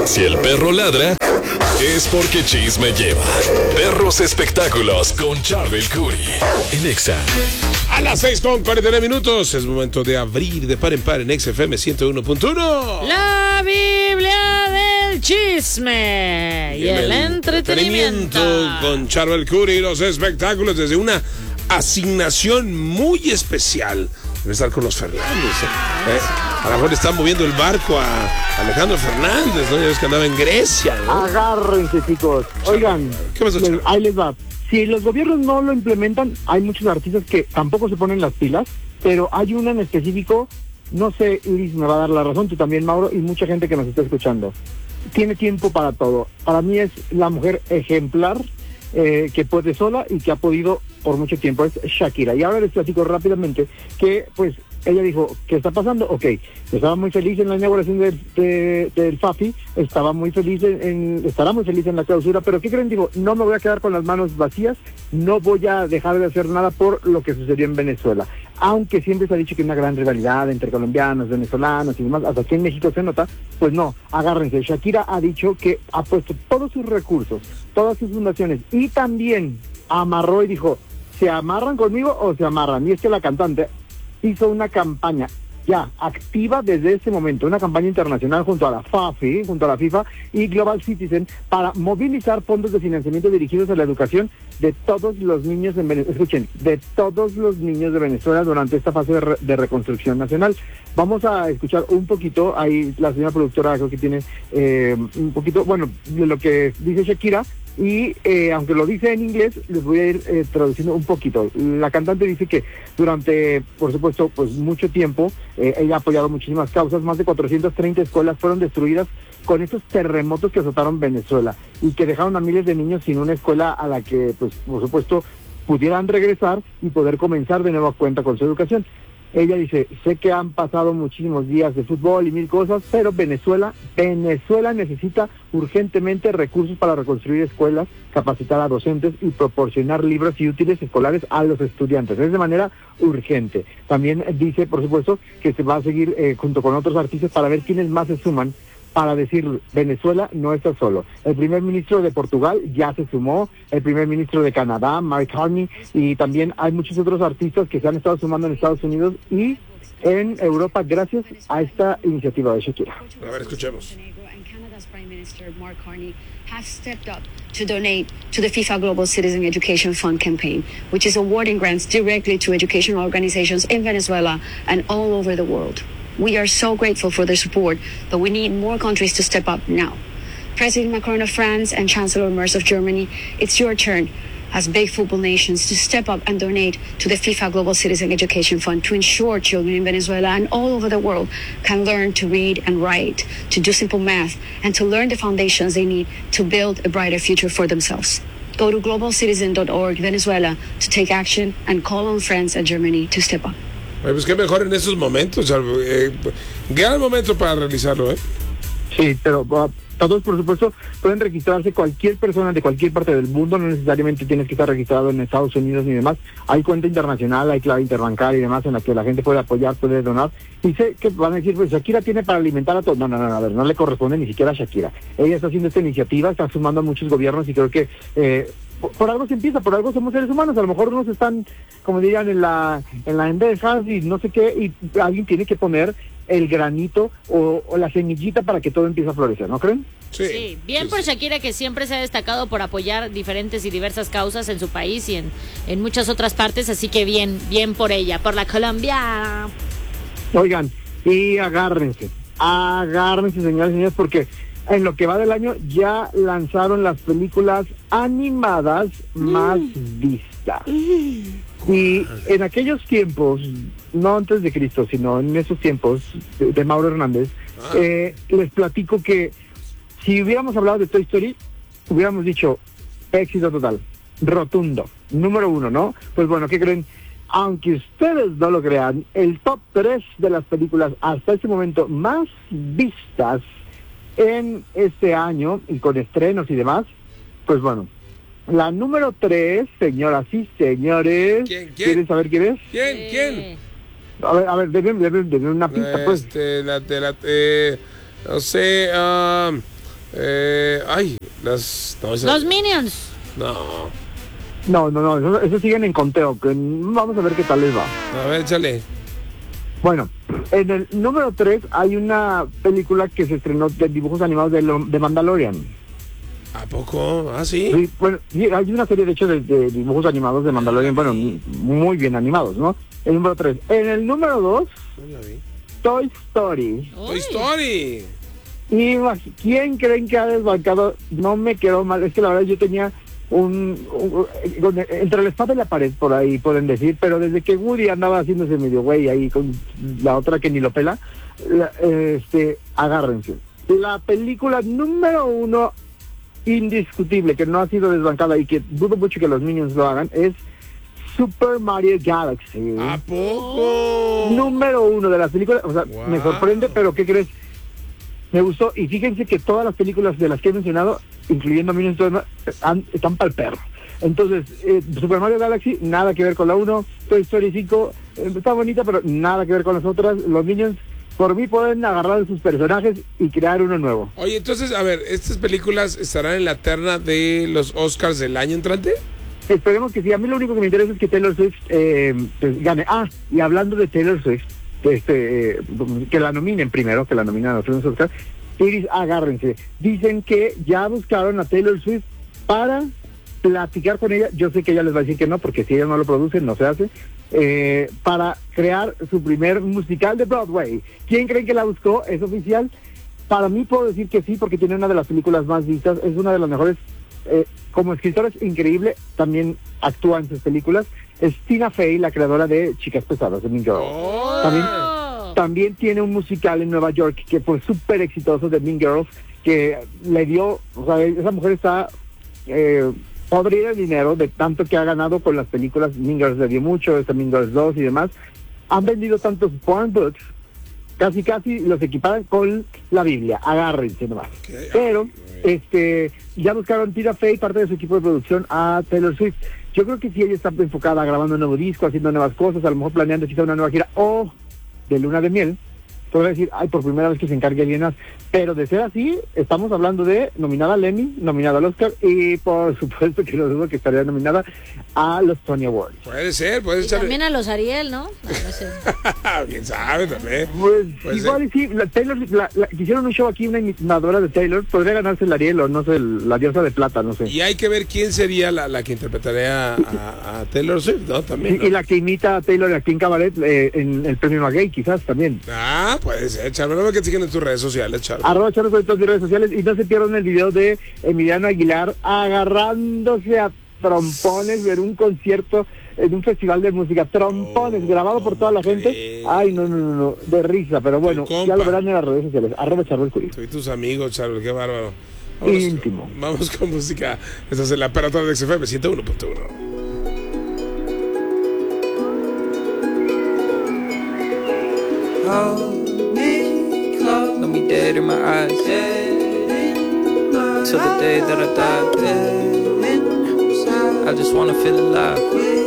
Si el perro ladra, es porque chisme lleva. Perros Espectáculos con Charbel Curry en Exa. A las 6:49 es momento de abrir de par en par en XFM 101.1. La Biblia del chisme y el entretenimiento. Con Charbel Curry y los espectáculos desde una asignación muy especial. Debe estar con los Fernández. A lo mejor están moviendo el barco a Alejandro Fernández, ¿no? Ya ves que andaba en Grecia, ¿no? Agárrense, chicos. Oigan, ¿Qué pasó, Charbel? ahí les va. Si los gobiernos no lo implementan, hay muchos artistas que tampoco se ponen las pilas, pero hay una en específico, no sé, Iris me va a dar la razón, tú también, Mauro, y mucha gente que nos está escuchando. Tiene tiempo para todo. Para mí es la mujer ejemplar que puede sola y que ha podido por mucho tiempo, es Shakira. Y ahora les platico rápidamente que, pues, ella dijo, ¿qué está pasando? Ok, estaba muy feliz en la inauguración del FAFI, estaba muy feliz estará muy feliz en la clausura, pero ¿qué creen? Digo, no me voy a quedar con las manos vacías, no voy a dejar de hacer nada por lo que sucedió en Venezuela. Aunque siempre se ha dicho que hay una gran rivalidad entre colombianos, venezolanos y demás, hasta aquí en México se nota, pues no, agárrense. Shakira ha dicho que ha puesto todos sus recursos, todas sus fundaciones, y también amarró y dijo, ¿se amarran conmigo o se amarran? Y es que la cantante hizo una campaña ya activa desde ese momento, una campaña internacional junto a la FAFI, junto a la FIFA y Global Citizen para movilizar fondos de financiamiento dirigidos a la educación de todos los niños en Venezuela. Escuchen, de todos los niños de Venezuela durante esta fase de reconstrucción nacional. Vamos a escuchar un poquito, ahí la señora productora creo que tiene un poquito, bueno, de lo que dice Shakira. Y aunque lo dice en inglés, les voy a ir traduciendo un poquito. La cantante dice que durante, por supuesto, pues mucho tiempo, ella ha apoyado muchísimas causas. Más de 430 escuelas fueron destruidas con estos terremotos que azotaron Venezuela y que dejaron a miles de niños sin una escuela a la que, pues, por supuesto, pudieran regresar y poder comenzar de nueva cuenta con su educación. Ella dice, sé que han pasado muchísimos días de fútbol y mil cosas, pero Venezuela necesita urgentemente recursos para reconstruir escuelas, capacitar a docentes y proporcionar libros y útiles escolares a los estudiantes. Es de manera urgente. También dice, por supuesto, que se va a seguir junto con otros artistas para ver quiénes más se suman para decir, Venezuela no está solo. El primer ministro de Portugal ya se sumó, el primer ministro de Canadá, Mark Carney, y también hay muchos otros artistas que se han estado sumando en Estados Unidos y en Europa gracias a esta iniciativa de Shakira. A ver, escuchemos. Canada's Prime Minister Mark Carney has stepped up to donate to the FIFA Global Citizen Education Fund campaign, which is awarding grants directly to educational organizations in Venezuela and all over the world. We are so grateful for their support, but we need more countries to step up now. President Macron of France and Chancellor Merz of Germany, it's your turn as big football nations to step up and donate to the FIFA Global Citizen Education Fund to ensure children in Venezuela and all over the world can learn to read and write, to do simple math, and to learn the foundations they need to build a brighter future for themselves. Go to globalcitizen.org Venezuela to take action and call on France and Germany to step up. Pues qué mejor en esos momentos, gran momento para realizarlo, ¿eh? Sí, pero todos, por supuesto, pueden registrarse. Cualquier persona de cualquier parte del mundo, no necesariamente tienes que estar registrado en Estados Unidos ni demás. Hay cuenta internacional, hay clave interbancaria y demás en la que la gente puede apoyar, puede donar. Y sé que van a decir, pues Shakira tiene para alimentar a todos. No, a ver, no le corresponde ni siquiera a Shakira. Ella está haciendo esta iniciativa, está sumando a muchos gobiernos y creo que por algo se empieza, por algo somos seres humanos. A lo mejor unos están, como dirían, en la endejas y no sé qué, y alguien tiene que poner el granito o la semillita para que todo empiece a florecer, ¿no creen? Sí, bien por Shakira, que siempre se ha destacado por apoyar diferentes y diversas causas en su país y en muchas otras partes, así que bien por ella, por la Colombia. Oigan, y agárrense, señoras y señores, porque en lo que va del año ya lanzaron las películas animadas más vistas. Y en aquellos tiempos, no antes de Cristo, sino en esos tiempos de Mauro Hernández, les platico que si hubiéramos hablado de Toy Story, hubiéramos dicho éxito total, rotundo, número 1, ¿no? Pues bueno, ¿qué creen? Aunque ustedes no lo crean, el top 3 de las películas hasta este momento más vistas en este año y con estrenos y demás, pues bueno, la número 3, señoras y señores. ¿Quién? ¿Quieren saber quién es? ¿Quién? A ver, denme una pista, pues. No sé, Los Minions. No, eso siguen en conteo. Que vamos a ver qué tal les va. A ver, échale. Bueno, en el número 3 hay una película que se estrenó de dibujos animados de Mandalorian. ¿A poco? ¿Ah, sí? Sí, bueno, sí, hay una serie de hecho de dibujos animados de Mandalorian, bueno, muy bien animados, ¿no? El número 3. En el número 2, Toy Story. Toy Story. Y ¿quién creen que ha desbancado? No me quedó mal, es que la verdad yo tenía entre la espada y la pared, por ahí pueden decir, pero desde que Woody andaba haciéndose medio güey ahí con la otra que ni lo pela, agárrense. La película número 1 indiscutible, que no ha sido desbancada y que dudo mucho que los niños lo hagan, es Super Mario Galaxy. ¿A poco? Número 1 de las películas, o sea, me sorprende, pero ¿qué crees? Me gustó, y fíjense que todas las películas de las que he mencionado, incluyendo Minions, están para el perro. Entonces, Super Mario Galaxy, nada que ver con la 1, Toy Story 5, está bonita, pero nada que ver con las otras. Los Minions, por mí, pueden agarrar sus personajes y crear uno nuevo. Oye, entonces, a ver, ¿estas películas estarán en la terna de los Oscars del año entrante? Esperemos que sí. A mí lo único que me interesa es que Taylor Swift pues, gane. Y hablando de Taylor Swift, que la nominen primero, que la nominan a los premios Oscar. Iris, agárrense. Dicen que ya buscaron a Taylor Swift para platicar con ella. Yo sé que ella les va a decir que no, porque si ella no lo produce, no se hace. Para crear su primer musical de Broadway. ¿Quién creen que la buscó? ¿Es oficial? Para mí puedo decir que sí, porque tiene una de las películas más vistas. Es una de las mejores. Como escritora es increíble, también actúa en sus películas. Es Tina Fey, la creadora de Chicas Pesadas, de Mean Girls. También tiene un musical en Nueva York que fue súper exitoso, de Mean Girls, que le dio, o sea, esa mujer está podrida de dinero de tanto que ha ganado con las películas. Mean Girls le dio mucho, Mean Girls 2 y demás. Han vendido tantos porn books, casi los equiparan con la Biblia, agárrense nomás. Pero, ya buscaron Tina Fey, parte de su equipo de producción, a Taylor Swift. Yo creo que si ella está enfocada grabando un nuevo disco, haciendo nuevas cosas, a lo mejor planeando quizá una nueva gira, o de luna de miel, podría decir, por primera vez que se encargue alguien más. Pero de ser así, estamos hablando de nominada al Emmy, nominada al Oscar, y por supuesto que no dudo que estaría nominada a los Tony Awards. Puede ser. También a los Ariel, ¿no? No sé. Quién sabe también. Pues igual sí, Taylor, hicieron un show aquí, una imitadora de Taylor, podría ganarse el Ariel o no sé, la diosa de plata, no sé. Y hay que ver quién sería la que interpretaría a Taylor Swift, ¿no? También, ¿no? Y la que imita a Taylor aquí en Cabaret, en el premio Maguey, quizás también. Puede ser, Charo. No me que siguen en tus redes sociales, Charo. @Charo en todas mis redes sociales, y no se pierdan el video de Emiliano Aguilar agarrándose a trompones en un concierto, en un festival de música, trompones, grabado por toda la gente. Ay, no, de risa, pero bueno, ya lo verán en las redes sociales, @Charo el Curí. Tú y tus amigos, Charo, qué bárbaro. Íntimo. Vamos con música. Esta es la Perra de XFM 101.1. Hold me close, let me dead in my eyes, till the day that I die. I just wanna feel alive.